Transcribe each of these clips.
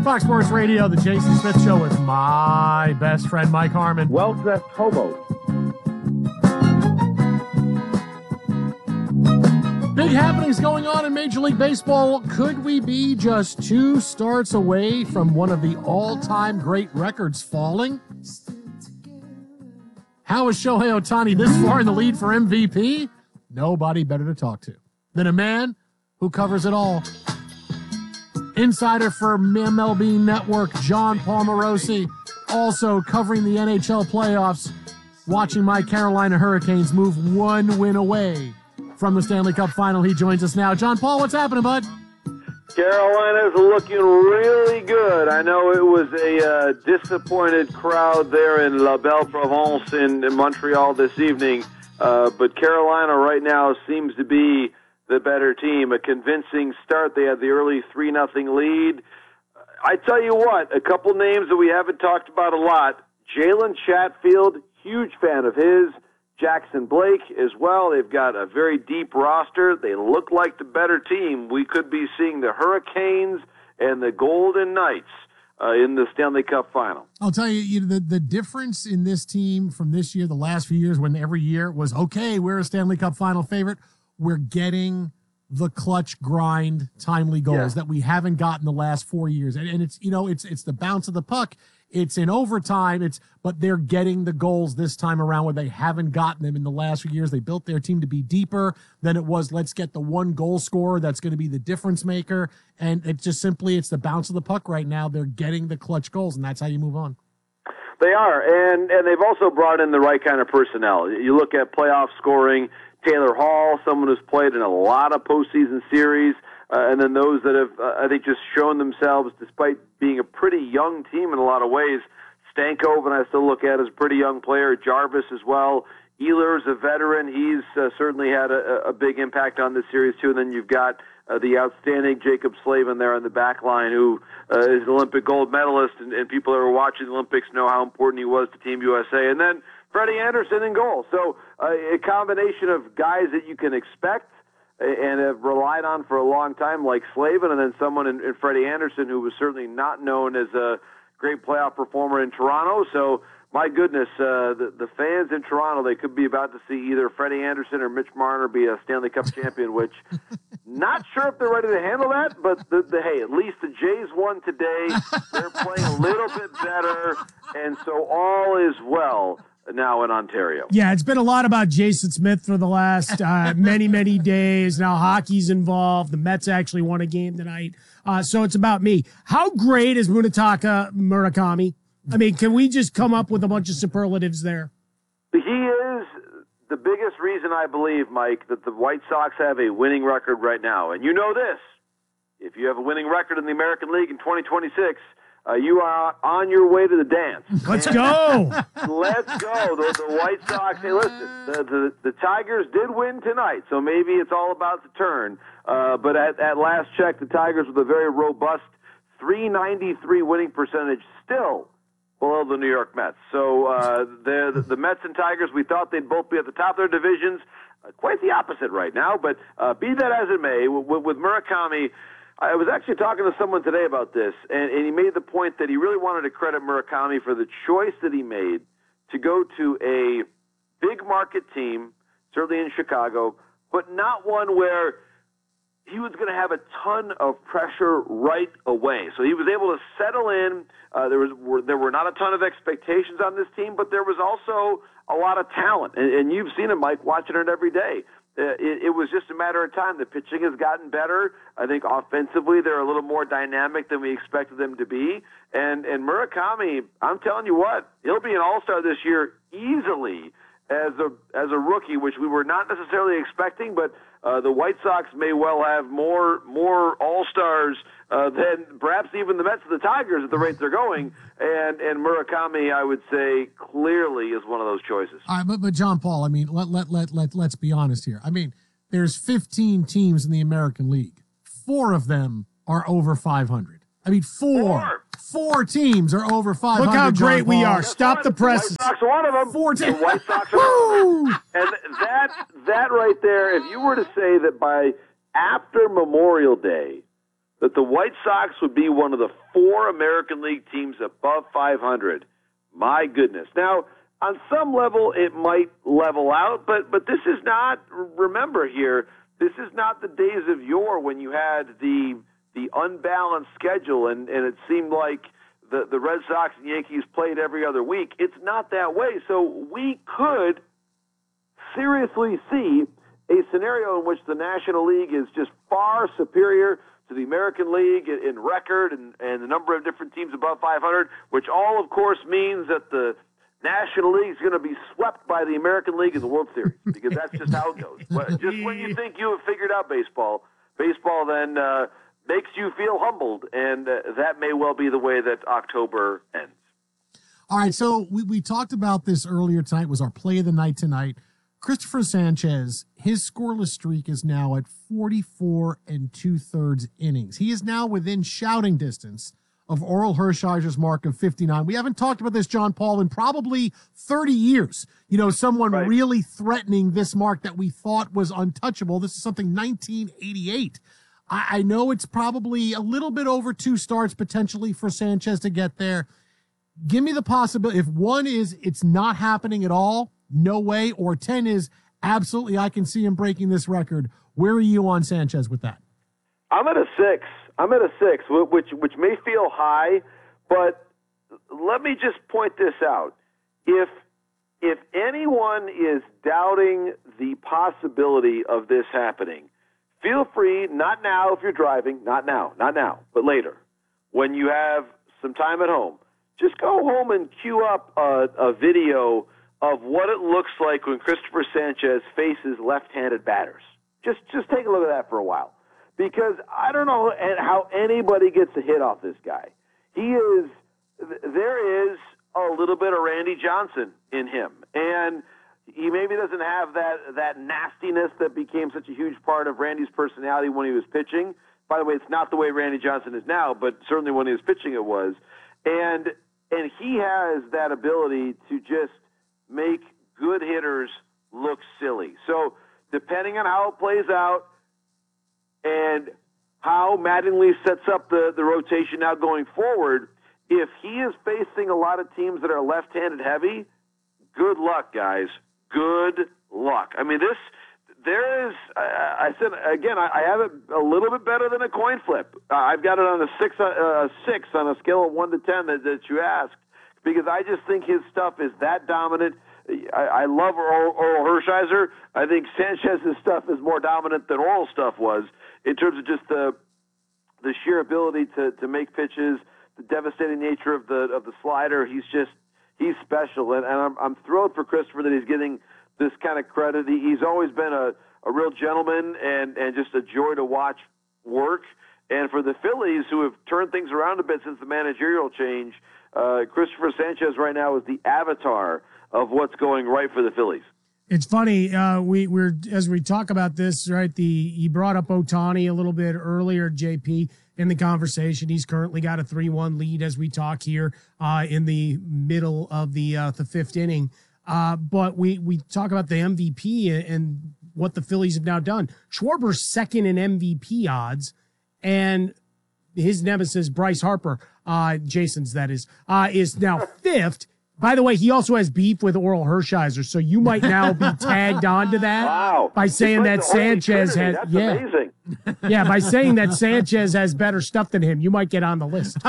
Fox Sports Radio, the Jason Smith Show with my best friend, Mike Harmon. Well-dressed hobos. Big happenings going on in Major League Baseball. Could we be just 2 starts away from one of the all-time great records falling? How is Shohei Ohtani this far in the lead for MVP? Nobody better to talk to than a man who covers it all. Insider for MLB Network, John Palmarosi, also covering the NHL playoffs, watching my Carolina Hurricanes move 1 win away from the Stanley Cup final. He joins us now. John Paul, what's happening, bud? Carolina's looking really good. I know it was a disappointed crowd there in La Belle Provence in Montreal this evening, but Carolina right now seems to be the better team. A convincing start. They had the early 3-0 lead. I tell you what, a couple names that we haven't talked about a lot. Jalen Chatfield, huge fan of his. Jackson Blake as well. They've got a very deep roster. They look like the better team. We could be seeing the Hurricanes and the Golden Knights in the Stanley Cup final. I'll tell you, the difference in this team from this year, the last few years, when every year was, okay, we're a Stanley Cup final favorite, we're getting the clutch grind, timely goals that we haven't gotten the last 4 years. And it's, it's the bounce of the puck. It's in overtime. But they're getting the goals this time around where they haven't gotten them in the last few years. They built their team to be deeper than it was. Let's get the one goal scorer that's going to be the difference maker. And it's just simply, it's the bounce of the puck right now. They're getting the clutch goals, and that's how you move on. They are, and they've also brought in the right kind of personnel. You look at playoff scoring, Taylor Hall, someone who's played in a lot of postseason series, and then those that have, I think, just shown themselves despite being a pretty young team in a lot of ways. Stankoven, I still look at as a pretty young player. Jarvis as well. Ehlers, a veteran. He's certainly had a big impact on this series, too. And then you've got the outstanding Jacob Slavin there on the back line, who is an Olympic gold medalist, and people that are watching the Olympics know how important he was to Team USA. And then Freddie Anderson in goal. So a combination of guys that you can expect and have relied on for a long time, like Slavin, and then someone in Freddie Anderson, who was certainly not known as a great playoff performer in Toronto. So, my goodness, the fans in Toronto, they could be about to see either Freddie Anderson or Mitch Marner be a Stanley Cup champion, which not sure if they're ready to handle that, but hey, at least the Jays won today. They're playing a little bit better, and so all is well now in Ontario. Yeah, it's been a lot about Jason Smith for the last many, many days. Now hockey's involved. The Mets actually won a game tonight. So it's about me. How great is Munetaka Murakami? I mean, can we just come up with a bunch of superlatives there? He is the biggest reason, I believe, Mike, that the White Sox have a winning record right now. And you know this. If you have a winning record in the American League in 2026, you are on your way to the dance. Let's go. Let's go. The White Sox, hey, listen, the Tigers did win tonight, so maybe it's all about to turn. But at last check, the Tigers with a very robust .393 winning percentage, still below the New York Mets. So the Mets and Tigers, we thought they'd both be at the top of their divisions. Quite the opposite right now, but be that as it may, with Murakami, I was actually talking to someone today about this, and he made the point that he really wanted to credit Murakami for the choice that he made to go to a big market team, certainly in Chicago, but not one where he was going to have a ton of pressure right away. So he was able to settle in. There were not a ton of expectations on this team, but there was also a lot of talent. And you've seen it, Mike, watching it every day. It was just a matter of time. The pitching has gotten better. I think offensively they're a little more dynamic than we expected them to be. And Murakami, I'm telling you what, he'll be an all-star this year easily as a rookie, which we were not necessarily expecting, but the White Sox may well have more all-stars than perhaps even the Mets and the Tigers at the rate they're going. And Murakami, I would say, clearly is one of those choices. All right, but John Paul, I mean, let's be honest here. I mean, there's 15 teams in the American League. 4 of them are over 500. I mean, four teams are over 500. Look how great we are. That's Stop the presses. The White Sox are one of them. 4 teams. The White Sox are one of them. And that right there, if you were to say that by after Memorial Day, that the White Sox would be one of the 4 American League teams above 500. My goodness. Now, on some level, it might level out, but this is not, remember here, this is not the days of yore when you had the unbalanced schedule and it seemed like the Red Sox and Yankees played every other week. It's not that way. So we could seriously see a scenario in which the National League is just far superior to the American League in record and the number of different teams above 500, which all, of course, means that the National League is going to be swept by the American League in the World Series, because that's just how it goes. Just when you think you have figured out baseball then makes you feel humbled, and that may well be the way that October ends. All right, so we talked about this earlier tonight, was our play of the night tonight. Christopher Sanchez, his scoreless streak is now at 44 2/3 innings. He is now within shouting distance of Orel Hershiser's mark of 59. We haven't talked about this, John Paul, in probably 30 years. You know, someone right. really threatening this mark that we thought was untouchable. This is something 1988. I know it's probably a little bit over 2 starts potentially for Sanchez to get there. Give me the possibility. If 1 is it's not happening at all, no way, or 10 is absolutely I can see him breaking this record, where are you on Sanchez with that? I'm at a 6. Which may feel high, but let me just point this out. If anyone is doubting the possibility of this happening, feel free, not now if you're driving, not now, but later, when you have some time at home, just go home and queue up a video of what it looks like when Christopher Sanchez faces left-handed batters. Just take a look at that for a while. Because I don't know how anybody gets a hit off this guy. There is a little bit of Randy Johnson in him. And he maybe doesn't have that nastiness that became such a huge part of Randy's personality when he was pitching. By the way, it's not the way Randy Johnson is now, but certainly when he was pitching it was. And he has that ability to just make good hitters look silly. So depending on how it plays out, and how Mattingly sets up the rotation now going forward, if he is facing a lot of teams that are left-handed heavy, good luck, guys. Good luck. I mean, there is, I said, again, I have it a little bit better than a coin flip. I've got it on a 6 on a scale of 1 to 10 that you asked, because I just think his stuff is that dominant. I love Orel Hershiser. I think Sanchez's stuff is more dominant than Orel's stuff was in terms of just the sheer ability to make pitches, the devastating nature of the slider. He's special, and I'm thrilled for Christopher that he's getting this kind of credit. He's always been a real gentleman and just a joy to watch work. And for the Phillies, who have turned things around a bit since the managerial change, Christopher Sanchez right now is the avatar of what's going right for the Phillies. It's funny. We're as we talk about this, right? He brought up Ohtani a little bit earlier, JP, in the conversation. He's currently got a 3-1 lead as we talk here in the middle of the 5th inning. But we talk about the MVP and what the Phillies have now done. Schwarber's second in MVP odds, and his nemesis Bryce Harper, Jason's that is now 5th. By the way, he also has beef with Orel Hershiser, so you might now be tagged onto that by saying that Sanchez has. That's amazing. Yeah, by saying that Sanchez has better stuff than him, you might get on the list.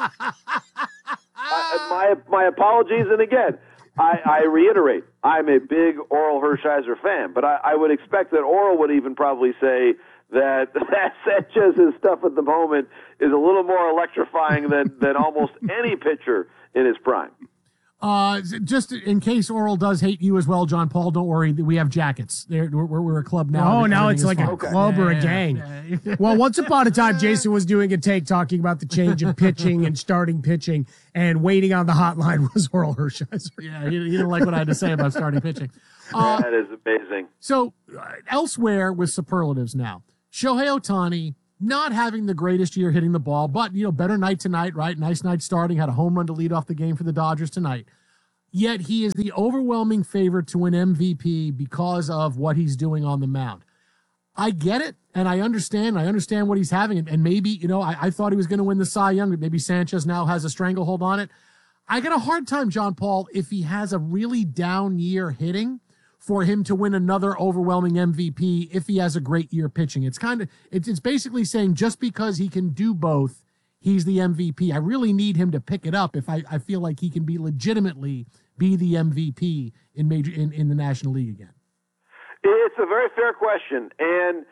My apologies, and again, I reiterate, I'm a big Orel Hershiser fan, but I would expect that Orel would even probably say that Sanchez's stuff at the moment is a little more electrifying than almost any pitcher in his prime. Just in case Orel does hate you as well, John Paul, don't worry. We have jackets. We're a club now. Oh, now it's like a club or a gang. Yeah. Well, once upon a time, Jason was doing a take talking about the change in pitching and starting pitching, and waiting on the hotline was Orel Hershiser. Yeah, he didn't like what I had to say about starting pitching. That is amazing. So elsewhere with superlatives now, Shohei Ohtani not having the greatest year hitting the ball, but, better night tonight, right? Nice night starting, had a home run to lead off the game for the Dodgers tonight. Yet he is the overwhelming favorite to win MVP because of what he's doing on the mound. I get it, and I understand. I understand what he's having, and maybe, I thought he was going to win the Cy Young, but maybe Sanchez now has a stranglehold on it. I got a hard time, John Paul, if he has a really down year hitting, for him to win another overwhelming MVP if he has a great year pitching. It's basically saying just because he can do both, he's the MVP. I really need him to pick it up if I feel like he can legitimately be the MVP in the National League again. It's a very fair question, and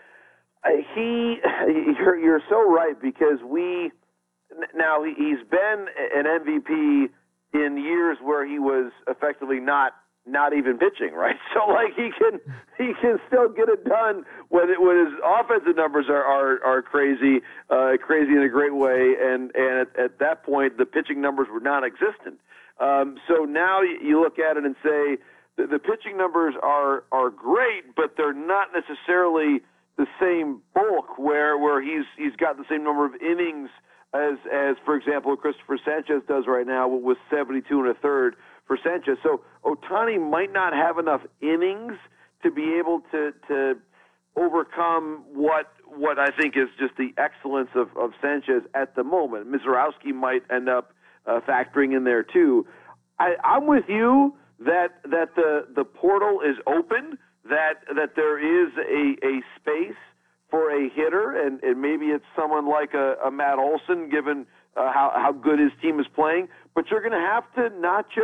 you're so right, because he's been an MVP in years where he was effectively not even pitching, right? So he can still get it done when his offensive numbers are crazy in a great way, and at that point the pitching numbers were non-existent. So now you look at it and say the pitching numbers are great, but they're not necessarily the same bulk where he's got the same number of innings as for example Christopher Sanchez does right now with 72 1/3 for Sanchez. So Ohtani might not have enough innings to be able to overcome what I think is just the excellence of Sanchez at the moment. Mizorowski might end up factoring in there too. I'm with you that the portal is open, that there is a space for a hitter, and maybe it's someone like a Matt Olson, given how good his team is playing. But you're going to have to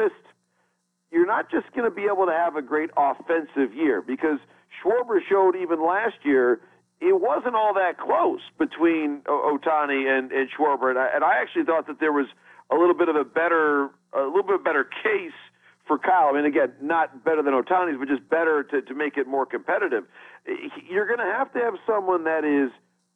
you're not just going to be able to have a great offensive year, because Schwarber showed even last year it wasn't all that close between Ohtani and Schwarber, and I actually thought that there was a little bit better case for Kyle. I mean, again, not better than Ohtani's, but just better to make it more competitive. You're going to have someone that is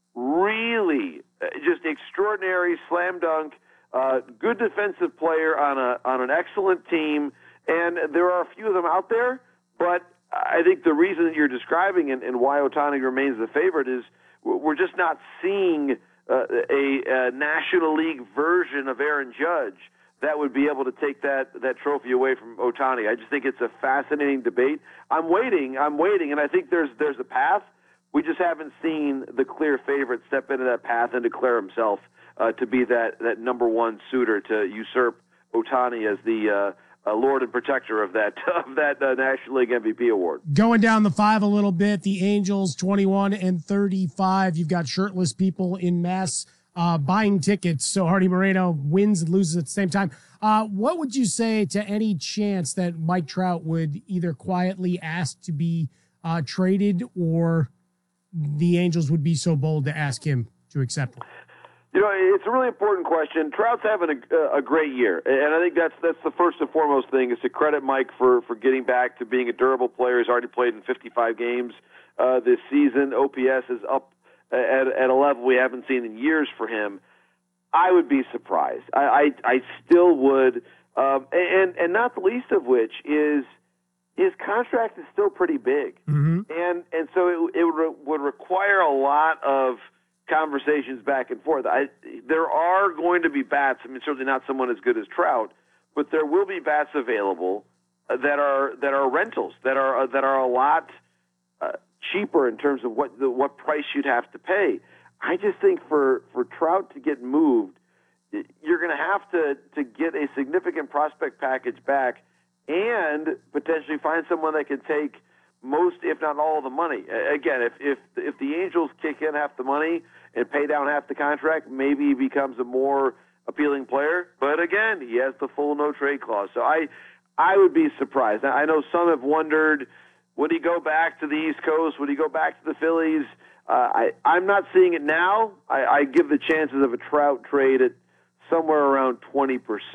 really just extraordinary, slam dunk, good defensive player on an excellent team, and there are a few of them out there, but I think the reason that you're describing and why Ohtani remains the favorite is we're just not seeing a National League version of Aaron Judge that would be able to take that trophy away from Ohtani. I just think it's a fascinating debate. I'm waiting, and I think there's a path. We just haven't seen the clear favorite step into that path and declare himself to be that number one suitor to usurp Ohtani as the Lord and protector of that National League MVP award. Going down the five a little bit, the Angels 21-35. You've got shirtless people in mass buying tickets, so Hardy Moreno wins and loses at the same time. What would you say to any chance that Mike Trout would either quietly ask to be traded, or the Angels would be so bold to ask him to accept it? It's a really important question. Trout's having a great year, and I think that's the first and foremost thing, is to credit Mike for getting back to being a durable player. He's already played in 55 games this season. OPS is up at a level we haven't seen in years for him. I would be surprised. I still would, and not the least of which is his contract is still pretty big, and so it would require a lot of conversations back and forth. There are going to be bats. I mean, certainly not someone as good as Trout, but there will be bats available that are rentals that are a lot cheaper in terms of what price you'd have to pay. I just think for Trout to get moved, you're going to have to get a significant prospect package back and potentially find someone that can take most, if not all, of the money. Again, if the Angels kick in half the money and pay down half the contract, maybe he becomes a more appealing player. But again, he has the full no-trade clause. So I would be surprised. I know some have wondered, would he go back to the East Coast? Would he go back to the Phillies? I'm not seeing it now. I give the chances of a Trout trade at somewhere around 20%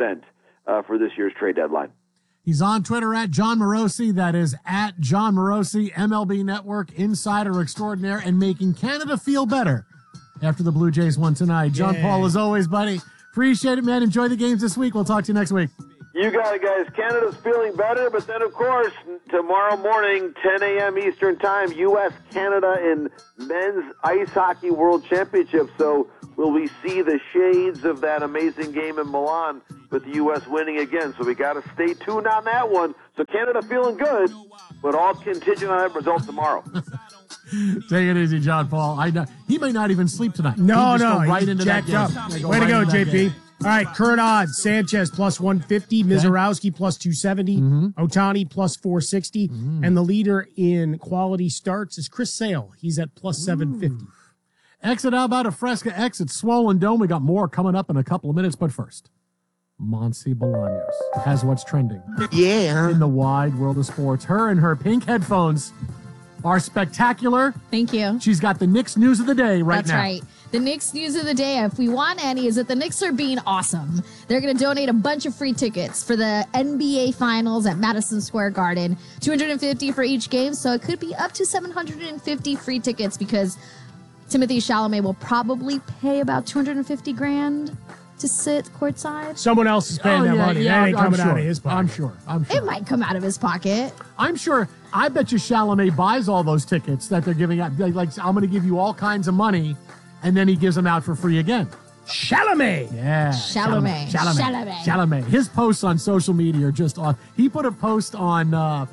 for this year's trade deadline. He's on Twitter at John Morosi. That is at John Morosi, MLB Network insider extraordinaire, and making Canada feel better after the Blue Jays won tonight. John Paul, as always, buddy. Appreciate it, man. Enjoy the games this week. We'll talk to you next week. You got it, guys. Canada's feeling better, but then, of course, tomorrow morning, 10 a.m. Eastern Time, U.S.-Canada in Men's Ice Hockey World Championship. So will we see the shades of that amazing game in Milan with the U.S. winning again? So we got to stay tuned on that one. So Canada feeling good, but all contingent on that result tomorrow. Take it easy, John Paul. I know he may not even sleep tonight. No, He'd just go right he's into jacked that up. game. Yeah, Way to go, right into that JP. game. All right, current odds: Sanchez plus 150, Mizorowski plus 270, Ohtani plus 460, and the leader in quality starts is Chris Sale. He's at plus 750. Exit out about a Fresca exit. Swollen Dome. We got more coming up in a couple of minutes, but first, Monse Bolaños has what's trending. Yeah. In the wide world of sports. Her and her pink headphones are spectacular. Thank you. She's got the Knicks news of the day That's now. right. The Knicks news of the day, if we want any, is that the Knicks are being awesome. They're going to donate a bunch of free tickets for the NBA Finals at Madison Square Garden. $250 for each game, so it could be up to 750 free tickets because Timothy Chalamet will probably pay about $250,000 to sit courtside. Someone else is paying that money. That ain't coming out of his pocket. I'm sure. It might come out of his pocket. I'm sure. I bet you Chalamet buys all those tickets that they're giving out. Like, I'm going to give you all kinds of money, and then he gives them out for free again. Chalamet. Yeah. Chalamet. His posts on social media are just on. He put a post on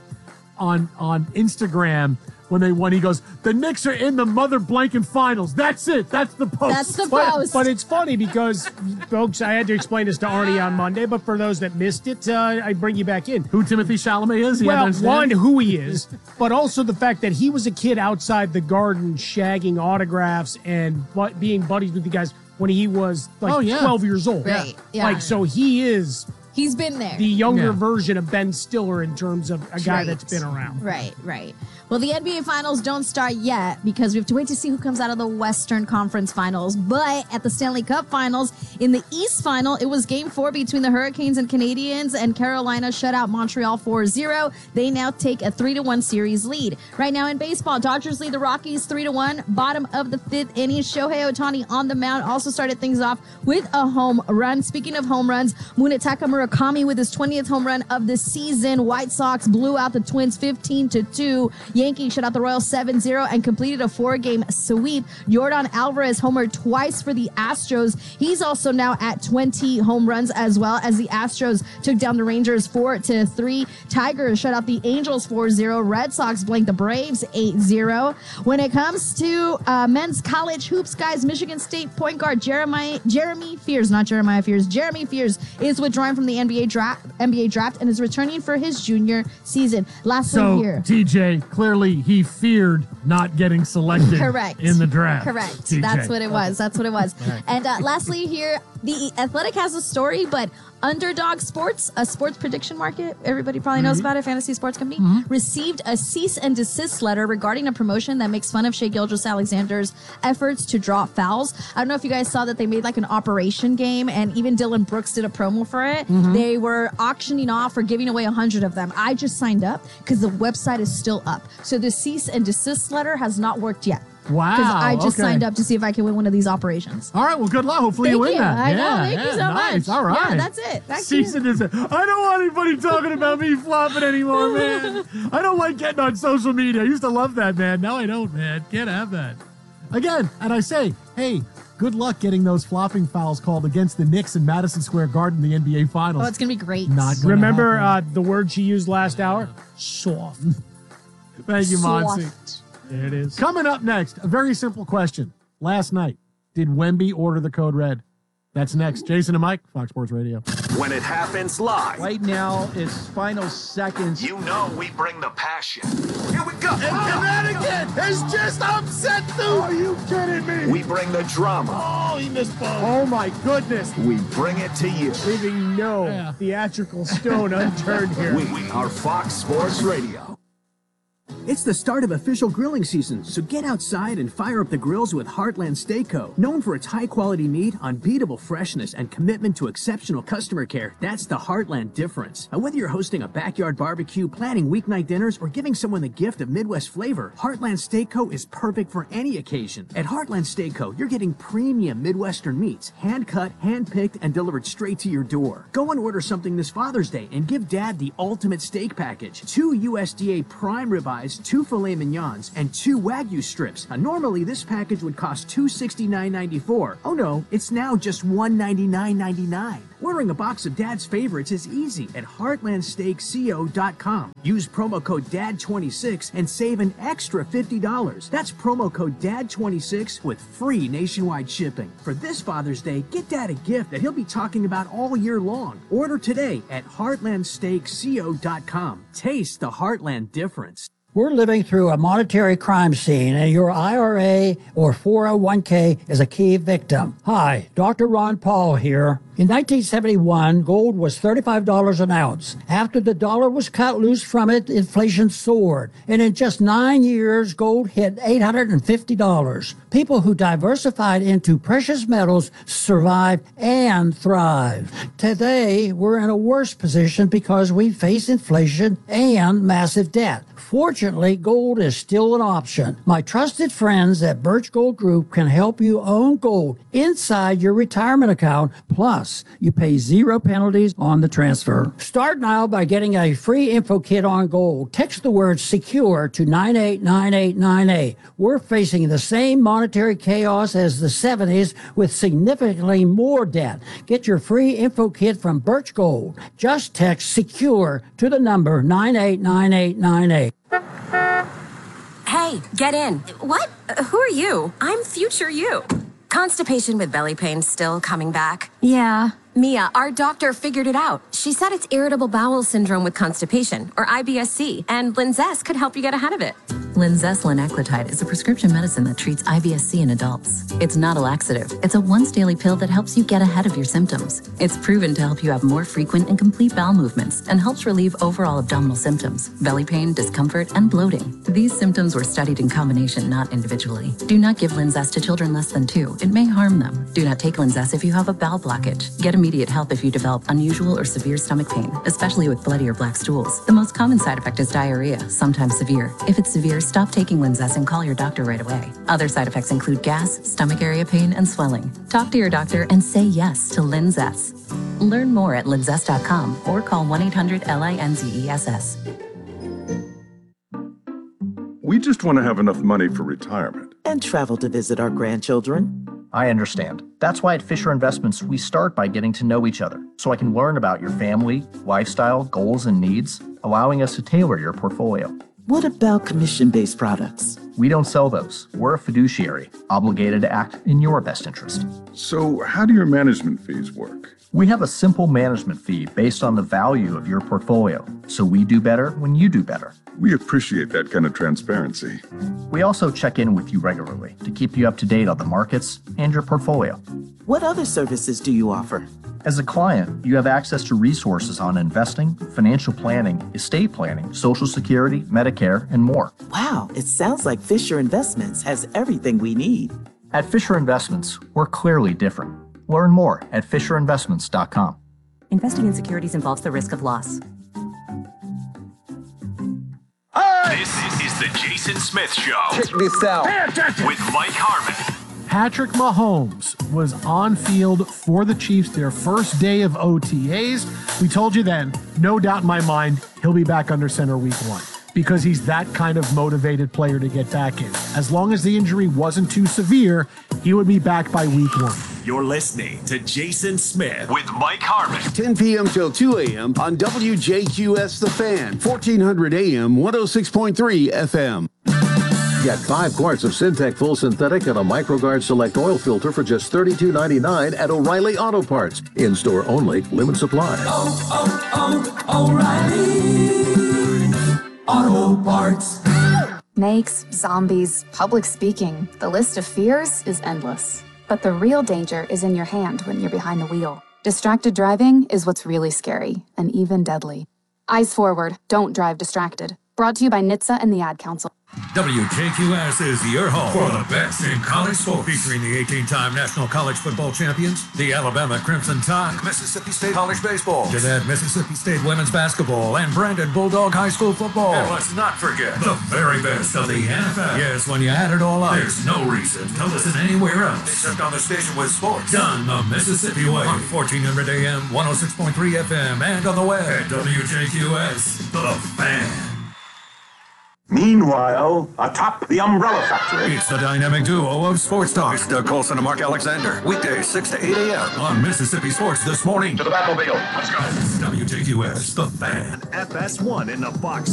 Instagram when he goes, the Knicks are in the mother blanket finals. That's it. That's the post. That's the post. But it's funny because, folks, I had to explain this to Arnie on Monday, but for those that missed it, I bring you back in. Who Timothy Chalamet is? Well, one, who he is, but also the fact that he was a kid outside the Garden shagging autographs and being buddies with the guys when he was 12 years old. Right. Yeah. So he's been there. The younger version of Ben Stiller in terms of a guy that's been around. Right. Well, the NBA Finals don't start yet because we have to wait to see who comes out of the Western Conference Finals. But at the Stanley Cup Finals, in the East Final, it was Game 4 between the Hurricanes and Canadiens, and Carolina shut out Montreal 4-0. They now take a 3-1 series lead. Right now in baseball, Dodgers lead the Rockies 3-1. Bottom of the fifth inning, Shohei Ohtani on the mound also started things off with a home run. Speaking of home runs, Munetaka Murakami with his 20th home run of the season. White Sox blew out the Twins 15-2. Yankees shut out the Royals 7-0 and completed a 4-game sweep. Yordan Alvarez homered twice for the Astros. He's also now at 20 home runs as well as the Astros took down the Rangers 4-3. Tigers shut out the Angels 4-0. Red Sox blanked the Braves 8-0. When it comes to men's college hoops, guys, Michigan State point guard Jeremy Fears is withdrawing from the NBA draft and is returning for his junior season. Lastly here. TJ, clearly he feared not getting selected in the draft. Correct. TJ. That's what it was. And lastly here, the Athletic has a story, but Underdog Sports, a sports prediction market, everybody probably knows about it, fantasy sports company, received a cease and desist letter regarding a promotion that makes fun of Shai Gilgeous-Alexander's efforts to draw fouls. I don't know if you guys saw that they made like an operation game, and even Dylan Brooks did a promo for it. They were auctioning off or giving away 100 of them. I just signed up because the website is still up. So the cease and desist letter has not worked yet. Wow. Because I just signed up to see if I can win one of these operations. All right. Well, good luck. Hopefully you win that. I know. Thank you so nice. much. All right. Yeah, that's it. Back to Season is it. I don't want anybody talking about me flopping anymore, man. I don't like getting on social media. I used to love that, man. Now I don't, man. Can't have that. Again, and I say, hey, good luck getting those flopping fouls called against the Knicks in Madison Square Garden in the NBA Finals. Oh, it's going to be great. Not gonna Remember happen. the word she used last hour? Soft. Thank you, Monse. Soft. There it is. Coming up next, a very simple question. Last night, did Wemby order the code red? That's next. Jason and Mike, Fox Sports Radio. When it happens live. Right now, it's final seconds. You know we bring the passion. Here we go. And Connecticut has just upset the... Are you kidding me? We bring the drama. Oh, he missed both. Oh, my goodness. We bring it to you. Leaving no theatrical stone unturned here. We are Fox Sports Radio. It's the start of official grilling season, so get outside and fire up the grills with Heartland Steak Co. Known for its high-quality meat, unbeatable freshness, and commitment to exceptional customer care, that's the Heartland difference. Now, whether you're hosting a backyard barbecue, planning weeknight dinners, or giving someone the gift of Midwest flavor, Heartland Steak Co. is perfect for any occasion. At Heartland Steak Co., you're getting premium Midwestern meats, hand-cut, hand-picked, and delivered straight to your door. Go and order something this Father's Day and give Dad the ultimate steak package. 2 USDA prime ribeyes, includes 2 filet mignons and 2 Wagyu strips. Now, normally, this package would cost $269.94. Oh no, it's now just $199.99. Ordering a box of Dad's favorites is easy at heartlandsteakco.com. Use promo code DAD26 and save an extra $50. That's promo code DAD26 with free nationwide shipping. For this Father's Day, get Dad a gift that he'll be talking about all year long. Order today at heartlandsteakco.com. Taste the Heartland difference. We're living through a monetary crime scene, and your IRA or 401k is a key victim. Hi, Dr. Ron Paul here. In 1971, gold was $35 an ounce. After the dollar was cut loose from it, inflation soared. And in just 9 years, gold hit $850. People who diversified into precious metals survived and thrived. Today, we're in a worse position because we face inflation and massive debt. Fortunately, gold is still an option. My trusted friends at Birch Gold Group can help you own gold inside your retirement account. Plus, you pay 0 penalties on the transfer. Start now by getting a free info kit on gold. Text the word SECURE to 989898. We're facing the same monetary chaos as the 70s with significantly more debt. Get your free info kit from Birch Gold. Just text SECURE to the number 989898. Hey, get in. What? Who are you? I'm future you. Constipation with belly pain still coming back? Yeah. Mia, our doctor figured it out. She said it's irritable bowel syndrome with constipation, or IBS-C, and Linzess could help you get ahead of it. Linzess linaclotide is a prescription medicine that treats IBS-C in adults. It's not a laxative. It's a once-daily pill that helps you get ahead of your symptoms. It's proven to help you have more frequent and complete bowel movements and helps relieve overall abdominal symptoms, belly pain, discomfort, and bloating. These symptoms were studied in combination, not individually. Do not give Linzess to children less than 2. It may harm them. Do not take Linzess if you have a bowel blockage. Get immediate help if you develop unusual or severe stomach pain, especially with bloody or black stools. The most common side effect is diarrhea, sometimes severe. If it's severe, stop taking Linzess and call your doctor right away. Other side effects include gas, stomach area pain, and swelling. Talk to your doctor and say yes to Linzess. Learn more at linzess.com or call 1-800-LINZESS. We just want to have enough money for retirement. And travel to visit our grandchildren. I understand. That's why at Fisher Investments, we start by getting to know each other, so I can learn about your family, lifestyle, goals, and needs, allowing us to tailor your portfolio. What about commission-based products? We don't sell those. We're a fiduciary, obligated to act in your best interest. So how do your management fees work? We have a simple management fee based on the value of your portfolio, so we do better when you do better. We appreciate that kind of transparency. We also check in with you regularly to keep you up to date on the markets and your portfolio. What other services do you offer? As a client, you have access to resources on investing, financial planning, estate planning, Social Security, Medicare, and more. Wow, it sounds like Fisher Investments has everything we need. At Fisher Investments, we're clearly different. Learn more at FisherInvestments.com. Investing in securities involves the risk of loss. This is the Jason Smith Show. Check this out. With Mike Harmon. Patrick Mahomes was on field for the Chiefs their first day of OTAs. We told you then, no doubt in my mind, he'll be back under center week 1 because he's that kind of motivated player to get back in. As long as the injury wasn't too severe, he would be back by week 1. You're listening to Jason Smith with Mike Harmon. 10 p.m. till 2 a.m. on WJQS The Fan, 1400 a.m., 106.3 FM. Get 5 quarts of Syntec Full Synthetic and a MicroGuard Select Oil Filter for just $32.99 at O'Reilly Auto Parts. In-store only, limit supply. O'Reilly Auto Parts. Snakes, zombies, public speaking. The list of fears is endless. But the real danger is in your hand when you're behind the wheel. Distracted driving is what's really scary and even deadly. Eyes forward, don't drive distracted. Brought to you by NHTSA and the Ad Council. WJQS is your home for the best in college sports, featuring the 18-time National College Football Champions, the Alabama Crimson Tide, Mississippi State College Baseball, Jeanette Mississippi State Women's Basketball, and Brandon Bulldog High School Football. And let's not forget the very best of the NFL. Yes, when you add it all up, there's no reason to listen anywhere else except on the station with sports done the Mississippi way on 1400 AM, 106.3 FM, and on the web at WJQS, The Fan. Meanwhile, atop the Umbrella Factory. It's the dynamic duo of Sports Talk. It's Doug Colson and Mark Alexander. Weekdays 6 to 8 a.m. on Mississippi Sports This Morning. To the Batmobile. Let's go. WJQS, The Fan. FS1 in the box.